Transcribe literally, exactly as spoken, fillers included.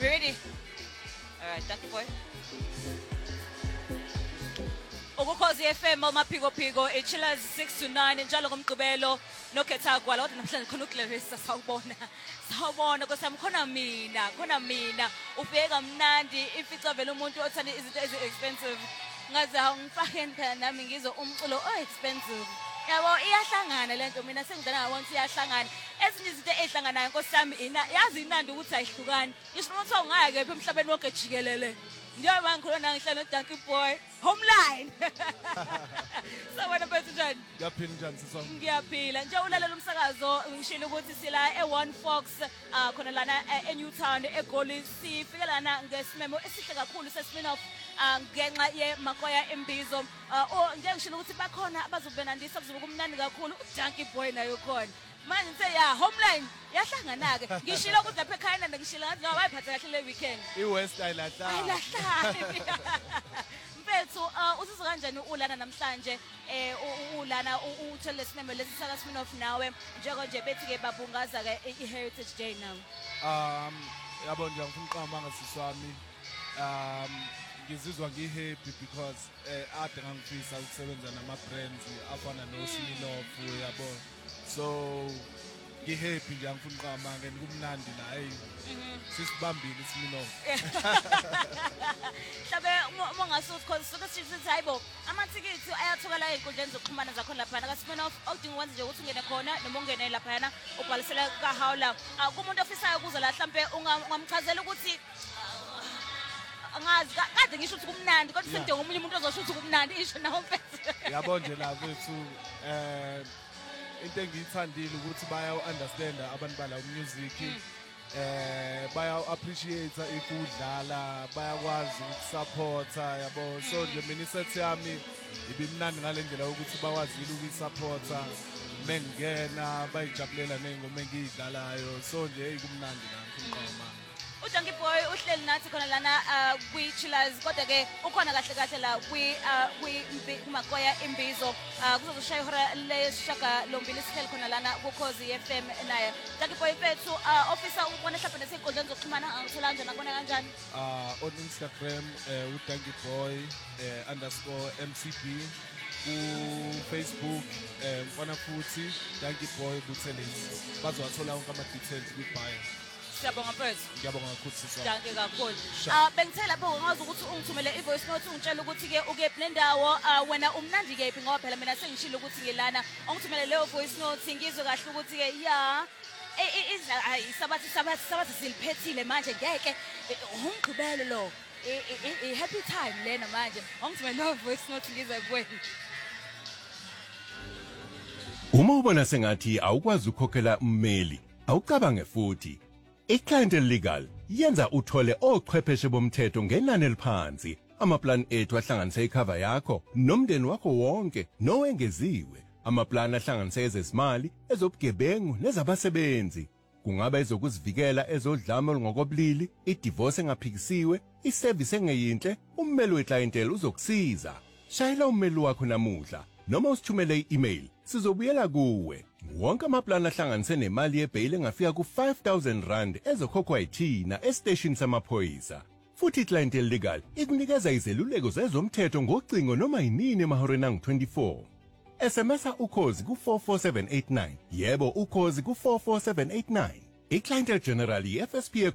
We ready? All right, thank you, boy. Ukukhosi F M maphiko phiko ichillers six to nine njalo ngomgqibelo nokhetha kwala kodwa namhlanje khona uClarissa sawubona sawubona kwesami khona mina khona mina ufika mnandi ifica vele umuntu othanda izinto ezi expensive ngaze ngifake phela nami ngizwe umculo o expensive yabo iyahlangana lento mina sengidana ngabona iyahlangana ezinye izinto ezihlanganayo nkosami ina yazi inandi ukuthi ayihlukani ngisho ukuthi ungaya kephi emhlabeni wonke jikelele njengoba ngikhuluma ngihlala noDunky Boy Homeline sawona mfethu njani Ngiyaphila njani siswa Ngiyaphila nje ulalela umsakazo ngishilo ukuthi sila e1 Fox khona lana eNewtown eGoli sifike lana ngesimemo esihle kakhulu sespin-off ngenxa yeMakoya Imbizo nje ngishilo ukuthi bakhona abazobenandisa kuzobe kumnandi kakhulu uDunky Boy nayo khona manje ngithi ya Homeline yahlangana ke ngishilo ukuthi lapha ekhaya ngishilo ngathi ngoba bayiphatha kahle le weekend iWest ayilahla ayilahla mfethu usizwe kanjani ulana namhlanje eh ulana uthole sineme lesisaka spin-off nawe njeko nje bethi ke babungaza ke iHeritage Day now um yabo nje ngifuna uqamba ngasiswami um ngizizwa ngihappy because eh ade ngangifisa ukusebenza nama brands afana noSmilov yabo so ngihappy nje ngifuna uqamba ngeke kumnandi la hey sisibambile iSmilov Hlabe mongasuthi cause soke sithi hayibo amathikithi ayathokala einkundleni zokuxhumana zakho lapha na ka-spin-off awudinga ukwenza nje ukuthi ungene khona noma ungene lapha yana ubhalisela kaHowler kumuntu ofisayo kuza la mhlambe ungamchazela ukuthi angazi kade ngisho ukuthi kumnandi kodwa sengidinga umunye umuntu ozosho ukuthi kumnandi isho nawo mfethu yabo nje la kwethu eh into engiyithandile ukuthi baya understand abantu bala music eh baya appreciate ikudlala bayakwazi ukusupporta yabo so nje mina isethi yami ibimnandi ngalendlela ukuthi bakwazile ukuyisupporta mengena bayijabulela nengoma engiyidlalayo so nje eyikumnandi nami ngqoma uDunky Boy uhleli nathi khona lana kwi chillers kodwa ke ukhona kahle kahle la kwi kwi Makoya Imbizo kuzoshaya ihora leshaka lombili sihleli khona lana kuKhosi F M naye Dunky Boy mfethu officer ubona mhlawumbe nesikondleni zokuxhumana angithola kanjani akubona kanjani uh on Instagram uDunky Boy underscore M C B ku Facebook mfana futhi Dunky Boy Buthelezi bazowathola wonke ama details kwi bio Siyabonga mfethu. Ngiyabonga kakhulu siswa. Danke kakhulu. Ah bengithela lapho ngazi ukuthi ungithumele ivoice note ungitshela ukuthi ke ukephi nendawo wena umnandi kephi ngoba phela mina sengishilo ukuthi ngilana ongithumele leyo voice note ngizwe kahle ukuthi ke ya idla hayi sabathi sabathi sabathi siliphethile manje ngeke ungqibele lo i happy time lena manje ongithumele leyo voice note ngizwe kuwena. Uma ubona sengathi awukwazi ukukhokhela ummeli awucabange futhi iClientele Legal yenza uthole ochwepheshe bomthetho ngenani eliphansi amaplan ethu ahlanganise icover yakho nomndeni wakho wonke nowengeziwe amaplan ahlanganise ezezimali ezobugebengu nezabasebenzi kungaba ezokuzivikela ezodlame ngokobulili idivorce engaphikisiwe iservice engeyinhle ummeli weClientele uzokusiza shayela ummeli wakho namuhla noma usithumele i-email sizobuyela kuwe wonke amaplan ahlanganise nemali yebail engafika ku five thousand rand ezokhokhwa yithina estation samaphoyisa futhi iClientele Legal ikunikeza izeluleko zezomthetho ngocingo noma yinini emahoreni angu twenty-four S M S ukhozi ku four four seven eight nine yebo ukhozi ku four four seven eight nine iClientele General F S P